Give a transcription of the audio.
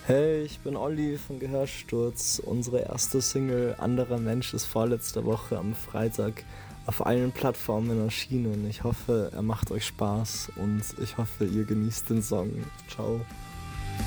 Hey, ich bin Olli von Gehörsturz. Unsere erste Single Anderer Mensch ist vorletzte Woche am Freitag auf allen Plattformen erschienen. Ich hoffe, er macht euch Spaß und ich hoffe, ihr genießt den Song. Ciao.